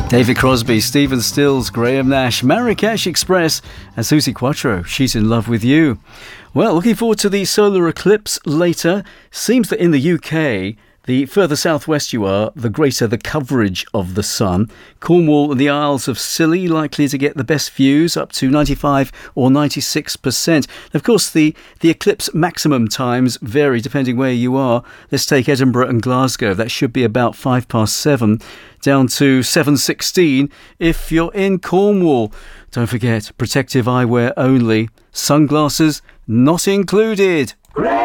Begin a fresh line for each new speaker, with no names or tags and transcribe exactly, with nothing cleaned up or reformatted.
David Crosby, Stephen Stills, Graham Nash, Marrakesh Express and Suzi Quatro, She's in Love with You. Well, looking forward to the solar eclipse later. Seems that in the U K, the further southwest you are, the greater the coverage of the sun. Cornwall and the Isles of Scilly likely to get the best views, up to ninety-five or ninety-six percent. Of course, the, the eclipse maximum times vary depending where you are. Let's take Edinburgh and Glasgow. That should be about five past seven, down to seven sixteen if you're in Cornwall. Don't forget, protective eyewear only. Sunglasses not included.